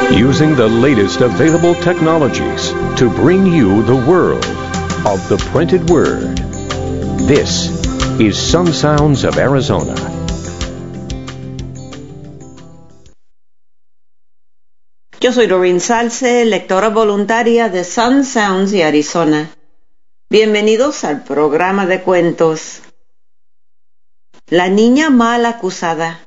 using the latest available technologies to bring you the world of the printed word. This is Sun Sounds of Arizona. Yo soy Doreen Salce, lectora voluntaria de Sun Sounds de Arizona. Bienvenidos al programa de cuentos. La niña mal acusada.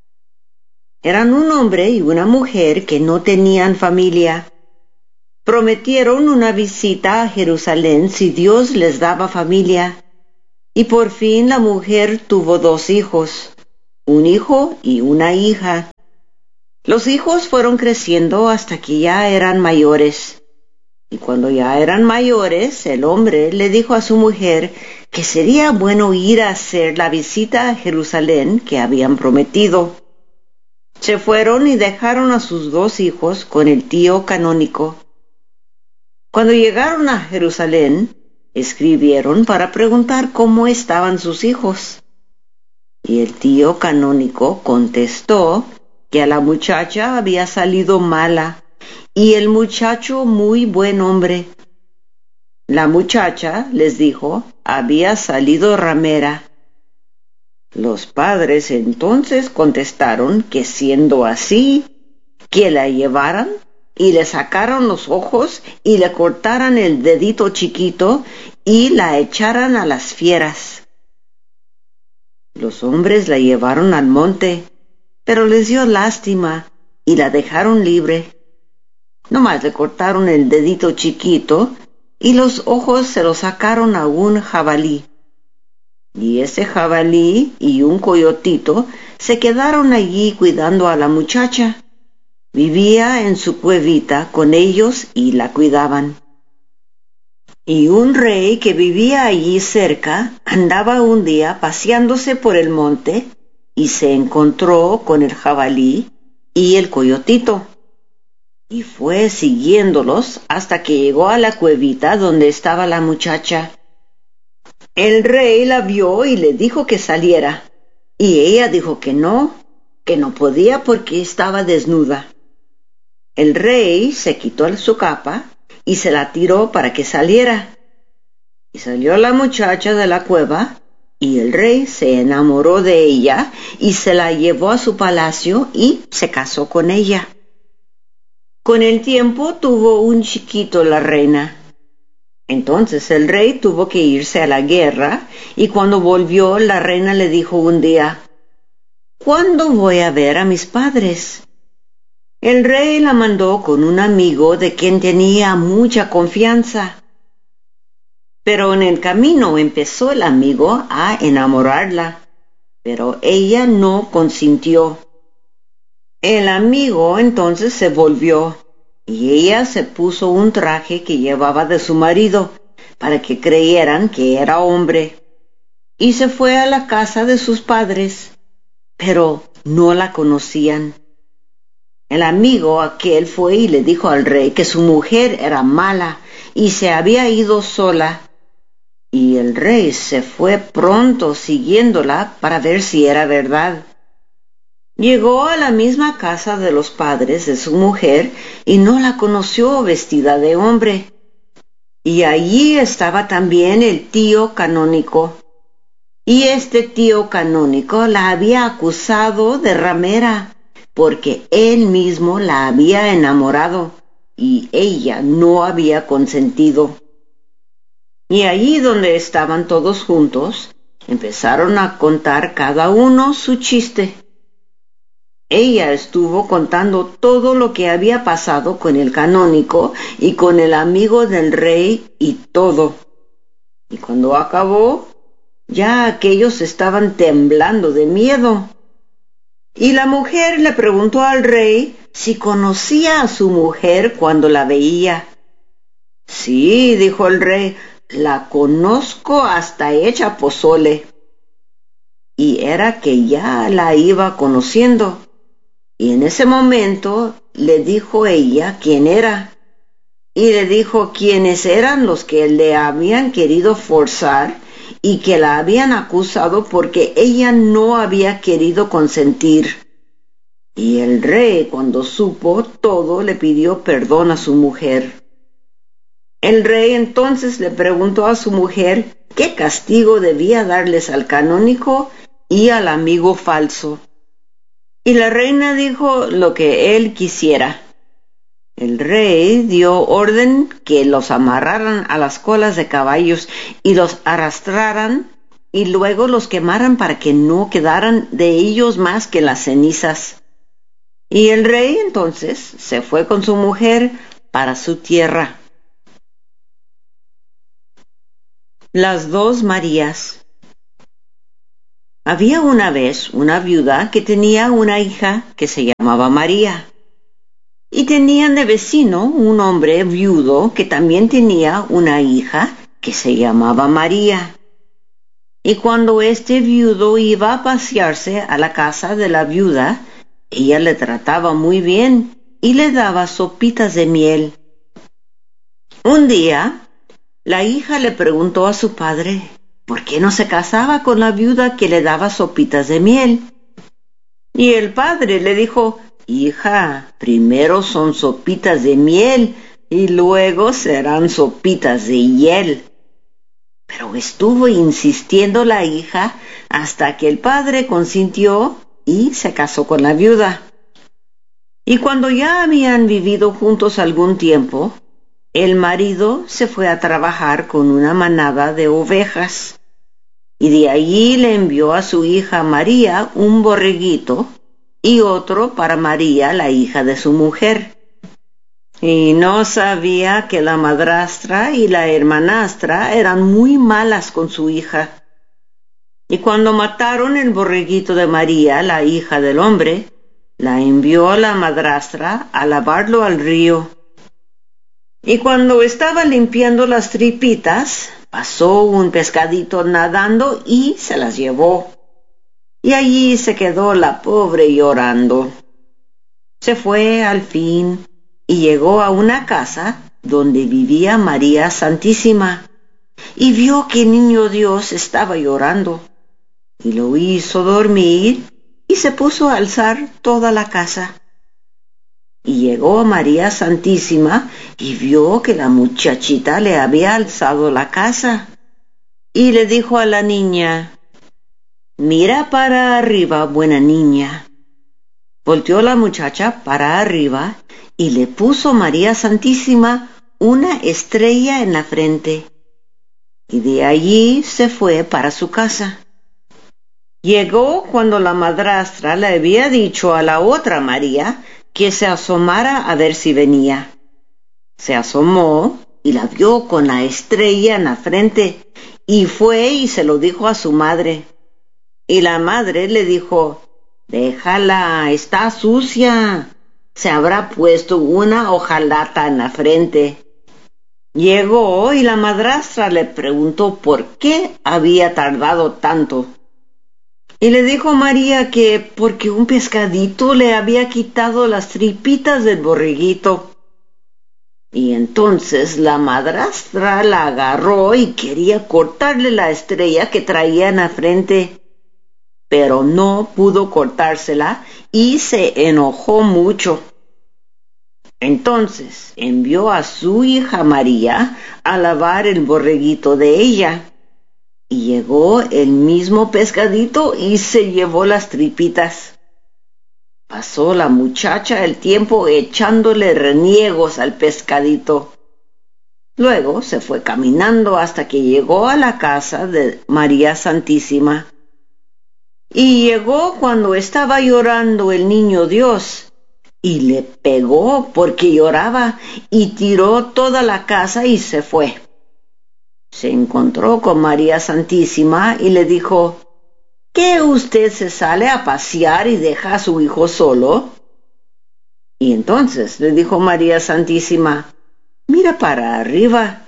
Eran un hombre y una mujer que no tenían familia. Prometieron una visita a Jerusalén si Dios les daba familia. Y por fin la mujer tuvo 2 hijos, un hijo y una hija. Los hijos fueron creciendo hasta que ya eran mayores. Y cuando ya eran mayores, el hombre le dijo a su mujer que sería bueno ir a hacer la visita a Jerusalén que habían prometido. Se fueron y dejaron a sus 2 hijos con el tío canónico. Cuando llegaron a Jerusalén, escribieron para preguntar cómo estaban sus hijos. Y el tío canónico contestó que a la muchacha había salido mala y el muchacho muy buen hombre. La muchacha, les dijo, había salido ramera. Los padres entonces contestaron que siendo así, que la llevaran y le sacaran los ojos y le cortaran el dedito chiquito y la echaran a las fieras. Los hombres la llevaron al monte, pero les dio lástima y la dejaron libre. Nomás le cortaron el dedito chiquito y los ojos se los sacaron a un jabalí. Y ese jabalí y un coyotito se quedaron allí cuidando a la muchacha. Vivía en su cuevita con ellos y la cuidaban. Y un rey que vivía allí cerca andaba un día paseándose por el monte y se encontró con el jabalí y el coyotito. Y fue siguiéndolos hasta que llegó a la cuevita donde estaba la muchacha. El rey la vio y le dijo que saliera, y ella dijo que no podía porque estaba desnuda. El rey se quitó su capa y se la tiró para que saliera. Y salió la muchacha de la cueva, y el rey se enamoró de ella y se la llevó a su palacio y se casó con ella. Con el tiempo tuvo un chiquito la reina. Entonces el rey tuvo que irse a la guerra y cuando volvió la reina le dijo un día: ¿Cuándo voy a ver a mis padres? El rey la mandó con un amigo de quien tenía mucha confianza. Pero en el camino empezó el amigo a enamorarla, pero ella no consintió. El amigo entonces se volvió y ella se puso un traje que llevaba de su marido para que creyeran que era hombre. Y se fue a la casa de sus padres, pero no la conocían. El amigo aquel fue y le dijo al rey que su mujer era mala y se había ido sola. Y el rey se fue pronto siguiéndola para ver si era verdad. Llegó a la misma casa de los padres de su mujer y no la conoció vestida de hombre. Y allí estaba también el tío canónico. Y este tío canónico la había acusado de ramera, porque él mismo la había enamorado y ella no había consentido. Y allí donde estaban todos juntos, empezaron a contar cada uno su chiste. Ella estuvo contando todo lo que había pasado con el canónico y con el amigo del rey y todo. Y cuando acabó, ya aquellos estaban temblando de miedo. Y la mujer le preguntó al rey si conocía a su mujer cuando la veía. Sí, dijo el rey, la conozco hasta hecha pozole. Y era que ya la iba conociendo. Y en ese momento le dijo ella quién era. Y le dijo quiénes eran los que le habían querido forzar y que la habían acusado porque ella no había querido consentir. Y el rey, cuando supo todo, le pidió perdón a su mujer. El rey entonces le preguntó a su mujer qué castigo debía darles al canónigo y al amigo falso. Y la reina dijo lo que él quisiera. El rey dio orden que los amarraran a las colas de caballos y los arrastraran y luego los quemaran para que no quedaran de ellos más que las cenizas. Y el rey entonces se fue con su mujer para su tierra. Las dos Marías. Había una vez una viuda que tenía una hija que se llamaba María. Y tenían de vecino un hombre viudo que también tenía una hija que se llamaba María. Y cuando este viudo iba a pasearse a la casa de la viuda, ella le trataba muy bien y le daba sopitas de miel. Un día, la hija le preguntó a su padre por qué no se casaba con la viuda que le daba sopitas de miel. Y el padre le dijo: hija, primero son sopitas de miel y luego serán sopitas de hiel. Pero estuvo insistiendo la hija hasta que el padre consintió y se casó con la viuda. Y cuando ya habían vivido juntos algún tiempo, el marido se fue a trabajar con una manada de ovejas, y de allí le envió a su hija María un borreguito y otro para María, la hija de su mujer. Y no sabía que la madrastra y la hermanastra eran muy malas con su hija. Y cuando mataron el borreguito de María, la hija del hombre, la envió a la madrastra a lavarlo al río. Y cuando estaba limpiando las tripitas, pasó un pescadito nadando y se las llevó. Y allí se quedó la pobre llorando. Se fue al fin y llegó a una casa donde vivía María Santísima y vio que el niño Dios estaba llorando. Y lo hizo dormir y se puso a alzar toda la casa. Y llegó a María Santísima y vio que la muchachita le había alzado la casa. Y le dijo a la niña: mira para arriba, buena niña. Volteó la muchacha para arriba y le puso María Santísima una estrella en la frente. Y de allí se fue para su casa. Llegó cuando la madrastra le había dicho a la otra María que se asomara a ver si venía. Se asomó y la vio con la estrella en la frente y fue y se lo dijo a su madre. Y la madre le dijo: déjala, está sucia, se habrá puesto una hojalata en la frente. Llegó y la madrastra le preguntó por qué había tardado tanto. Y le dijo María que porque un pescadito le había quitado las tripitas del borreguito. Y entonces la madrastra la agarró y quería cortarle la estrella que traía en la frente, pero no pudo cortársela y se enojó mucho. Entonces envió a su hija María a lavar el borreguito de ella. Y llegó el mismo pescadito y se llevó las tripitas. Pasó la muchacha el tiempo echándole reniegos al pescadito. Luego se fue caminando hasta que llegó a la casa de María Santísima. Y llegó cuando estaba llorando el niño Dios, y le pegó porque lloraba, y tiró toda la casa y se fue. Se encontró con María Santísima y le dijo: ¿qué usted se sale a pasear y deja a su hijo solo? Y entonces le dijo María Santísima: mira para arriba.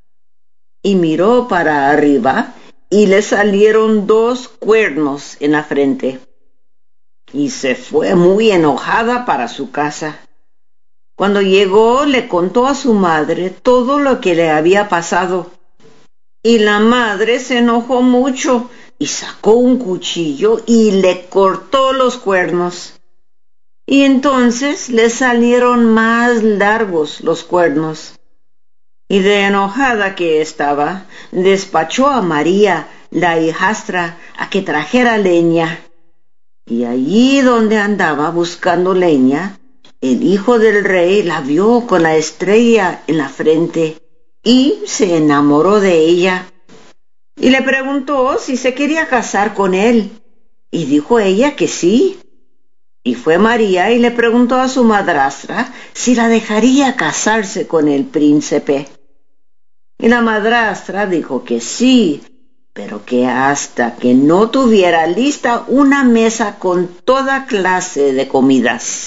Y miró para arriba y le salieron 2 cuernos en la frente. Y se fue muy enojada para su casa. Cuando llegó le contó a su madre todo lo que le había pasado. Y la madre se enojó mucho y sacó un cuchillo y le cortó los cuernos. y entonces le salieron más largos los cuernos. Y de enojada que estaba, despachó a María, la hijastra, a que trajera leña. Y allí donde andaba buscando leña, el hijo del rey la vio con la estrella en la frente y se enamoró de ella. Y le preguntó si se quería casar con él. Y dijo ella que sí. Y fue María y le preguntó a su madrastra si la dejaría casarse con el príncipe. Y la madrastra dijo que sí, pero que hasta que no tuviera lista una mesa con toda clase de comidas.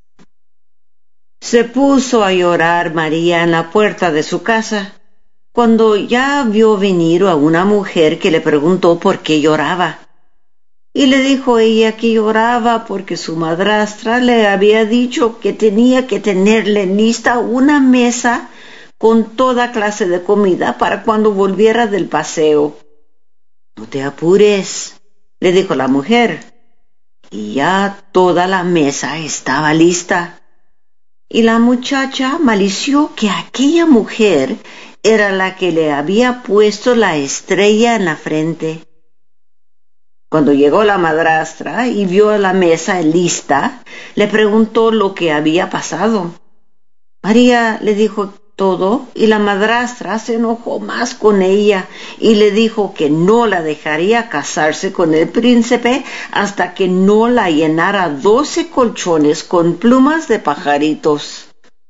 Se puso a llorar María en la puerta de su casa, cuando ya vio venir a una mujer que le preguntó por qué lloraba. Y le dijo ella que lloraba porque su madrastra le había dicho que tenía que tenerle lista una mesa con toda clase de comida para cuando volviera del paseo. «No te apures», le dijo la mujer, y ya toda la mesa estaba lista. Y la muchacha malició que aquella mujer era la que le había puesto la estrella en la frente. Cuando llegó la madrastra y vio la mesa lista, le preguntó lo que había pasado. María le dijo todo y la madrastra se enojó más con ella y le dijo que no la dejaría casarse con el príncipe hasta que no la llenara 12 colchones con plumas de pajaritos.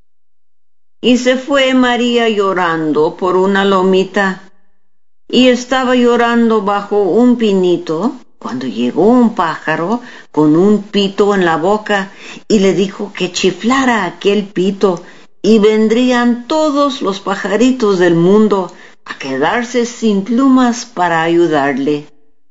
Y se fue María llorando por una lomita, y estaba llorando bajo un pinito cuando llegó un pájaro con un pito en la boca y le dijo que chiflara aquel pito y vendrían todos los pajaritos del mundo a quedarse sin plumas para ayudarle.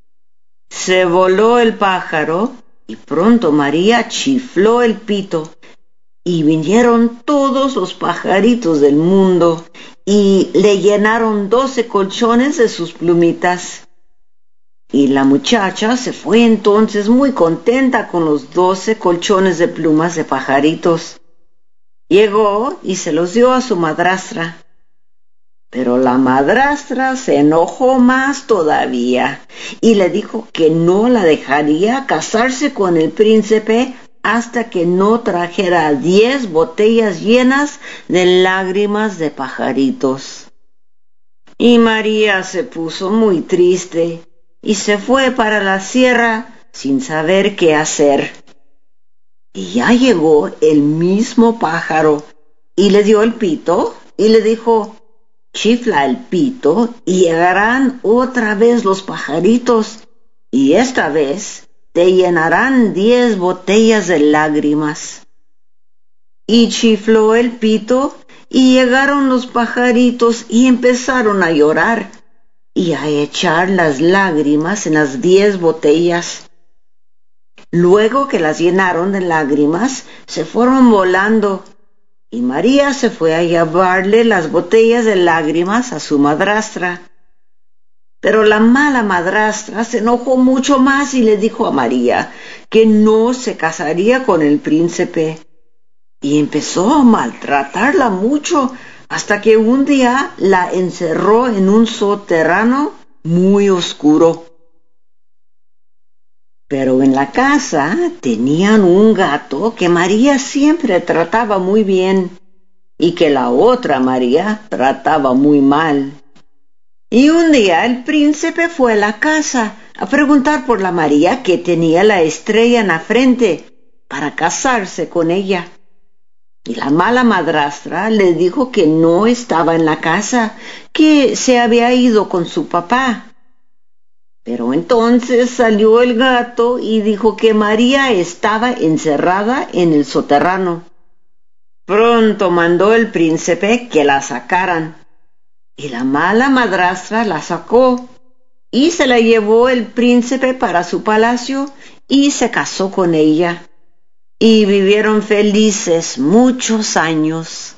Se voló el pájaro y pronto María chifló el pito y vinieron todos los pajaritos del mundo y le llenaron 12 colchones de sus plumitas. Y la muchacha se fue entonces muy contenta con los 12 colchones de plumas de pajaritos. Llegó y se los dio a su madrastra. Pero la madrastra se enojó más todavía y le dijo que no la dejaría casarse con el príncipe hasta que no trajera 10 botellas llenas de lágrimas de pajaritos. Y María se puso muy triste y se fue para la sierra sin saber qué hacer. Y ya llegó el mismo pájaro y le dio el pito y le dijo: «Chifla el pito y llegarán otra vez los pajaritos y esta vez te llenarán 10 botellas de lágrimas». Y chifló el pito y llegaron los pajaritos y empezaron a llorar y a echar las lágrimas en las 10 botellas. Luego que las llenaron de lágrimas, se fueron volando y María se fue a llevarle las botellas de lágrimas a su madrastra. Pero la mala madrastra se enojó mucho más y le dijo a María que no se casaría con el príncipe. Y empezó a maltratarla mucho hasta que un día la encerró en un soterrano muy oscuro. Pero en la casa tenían un gato que María siempre trataba muy bien y que la otra María trataba muy mal. Y un día el príncipe fue a la casa a preguntar por la María que tenía la estrella en la frente para casarse con ella. Y la mala madrastra le dijo que no estaba en la casa, que se había ido con su papá. Pero entonces salió el gato y dijo que María estaba encerrada en el soterrano. Pronto mandó el príncipe que la sacaran. Y la mala madrastra la sacó y se la llevó el príncipe para su palacio y se casó con ella. Y vivieron felices muchos años.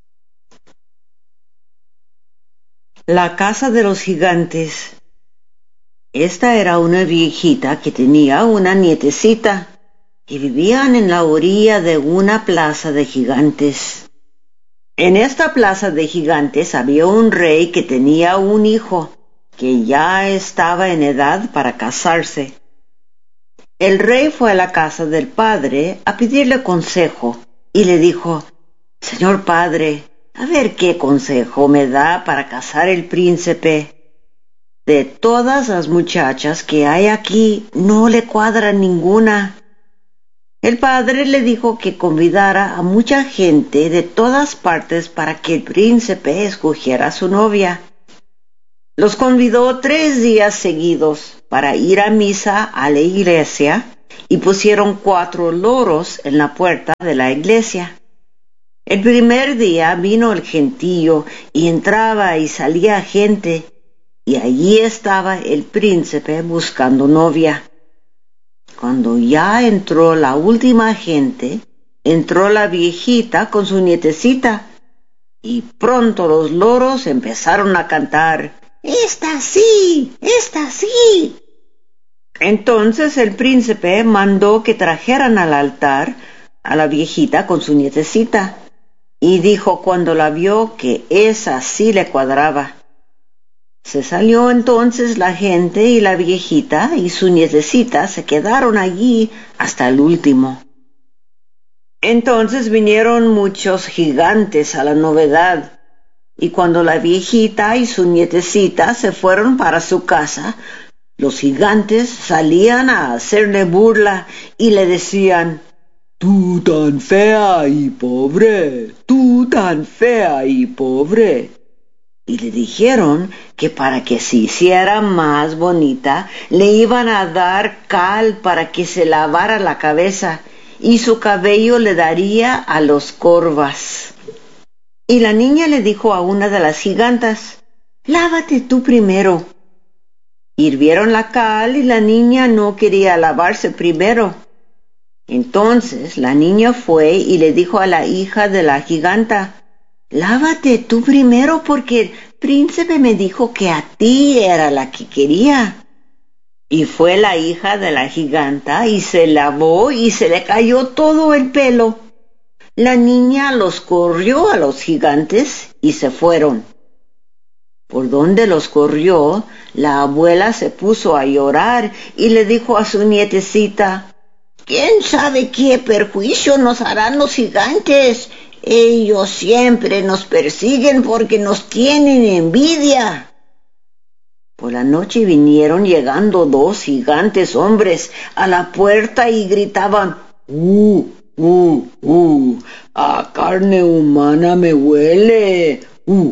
La casa de los gigantes. Esta era una viejita que tenía una nietecita y vivían en la orilla de una plaza de gigantes. En esta plaza de gigantes había un rey que tenía un hijo que ya estaba en edad para casarse. El rey fue a la casa del padre a pedirle consejo y le dijo: «Señor padre, a ver qué consejo me da para casar el príncipe. De todas las muchachas que hay aquí, no le cuadra ninguna». El padre le dijo que convidara a mucha gente de todas partes para que el príncipe escogiera a su novia. Los convidó 3 días seguidos para ir a misa a la iglesia y pusieron 4 loros en la puerta de la iglesia. El primer día vino el gentío y entraba y salía gente, y allí estaba el príncipe buscando novia. Cuando ya entró la última gente, entró la viejita con su nietecita, y pronto los loros empezaron a cantar: «¡Esta sí! ¡Esta sí!». Entonces el príncipe mandó que trajeran al altar a la viejita con su nietecita, y dijo cuando la vio que esa sí le cuadraba. Se salió entonces la gente y la viejita y su nietecita se quedaron allí hasta el último. Entonces vinieron muchos gigantes a la novedad, y cuando la viejita y su nietecita se fueron para su casa, los gigantes salían a hacerle burla y le decían: «Tú tan fea y pobre, tú tan fea y pobre». Y le dijeron que para que se hiciera más bonita, le iban a dar cal para que se lavara la cabeza, y su cabello le daría a los corvas. Y la niña le dijo a una de las gigantas: «Lávate tú primero». Hirvieron la cal y la niña no quería lavarse primero. Entonces la niña fue y le dijo a la hija de la giganta: «Lávate tú primero porque el príncipe me dijo que a ti era la que quería». Y fue la hija de la giganta y se lavó y se le cayó todo el pelo. La niña los corrió a los gigantes y se fueron. Por donde los corrió, la abuela se puso a llorar y le dijo a su nietecita: «¿Quién sabe qué perjuicio nos harán los gigantes? Ellos siempre nos persiguen porque nos tienen envidia». Por la noche vinieron llegando 2 gigantes hombres a la puerta y gritaban: «A carne humana me huele!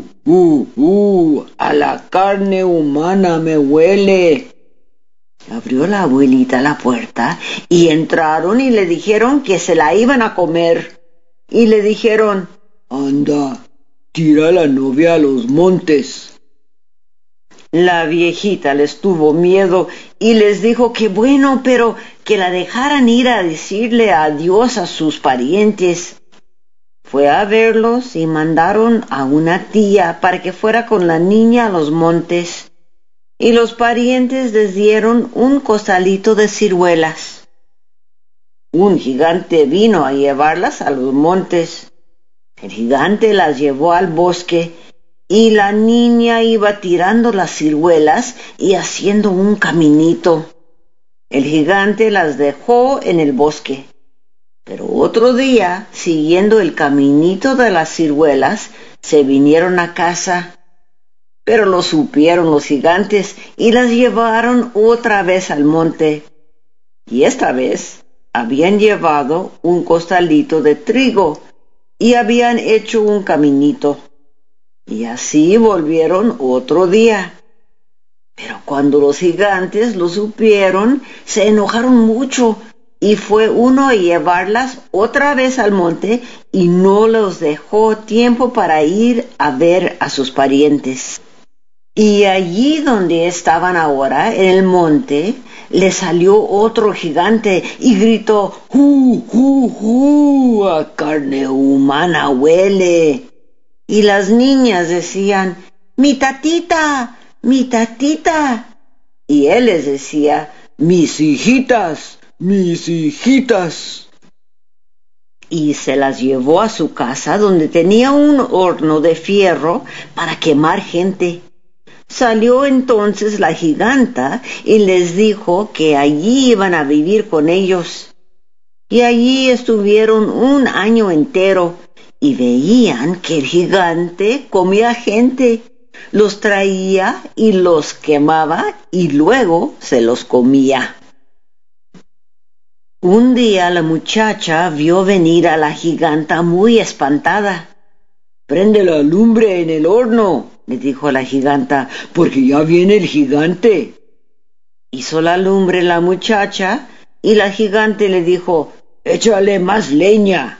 A la carne humana me huele». Abrió la abuelita la puerta y entraron y le dijeron que se la iban a comer. Y le dijeron: «Anda, tira a la novia a los montes». La viejita les tuvo miedo y les dijo que bueno, pero que la dejaran ir a decirle adiós a sus parientes. Fue a verlos y mandaron a una tía para que fuera con la niña a los montes, y los parientes les dieron un costalito de ciruelas. Un gigante vino a llevarlas a los montes. El gigante las llevó al bosque y la niña iba tirando las ciruelas y haciendo un caminito. El gigante las dejó en el bosque. Pero otro día, siguiendo el caminito de las ciruelas, se vinieron a casa. Pero lo supieron los gigantes y las llevaron otra vez al monte. Y esta vez habían llevado un costalito de trigo y habían hecho un caminito. Y así volvieron otro día. Pero cuando los gigantes lo supieron, se enojaron mucho y fue uno a llevarlas otra vez al monte y no los dejó tiempo para ir a ver a sus parientes. Y allí donde estaban ahora, en el monte, le salió otro gigante y gritó: a carne humana huele». Y las niñas decían: «Mi tatita, mi tatita». Y él les decía: «Mis hijitas, mis hijitas. Y se las llevó a su casa, donde tenía un horno de fierro para quemar gente. Salió entonces la giganta y les dijo que allí iban a vivir con ellos. Y allí estuvieron un año entero y veían que el gigante comía gente, los traía y los quemaba y luego se los comía. Un día la muchacha vio venir a la giganta muy espantada. «Prende la lumbre en el horno», le dijo la giganta, «porque ya viene el gigante». Hizo la lumbre la muchacha y la gigante le dijo: «Échale más leña».